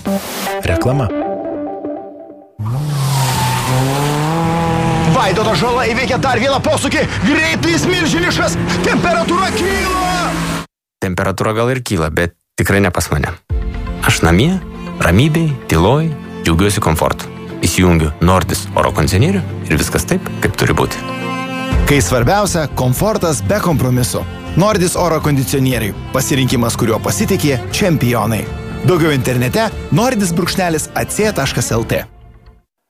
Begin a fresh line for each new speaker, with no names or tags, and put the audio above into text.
Reklama.
Vaidoto Žala įveikia dar vieną posūkį. Greitis milžiniškas. Temperatūra kyla.
Temperatūra gal ir kyla, bet tikrai ne pas mane. Aš namie, ramybėj, tyloj, džiaugiuosi komfortu. Įsijungiu Nordis oro kondicionierių ir viskas taip, kaip turi būti.
Kai svarbiausia, komfortas be kompromiso. Nordis oro kondicionieriai. Pasirinkimas, kuriuo pasitikė čempionai. Daugiau internete nordis_ac.lt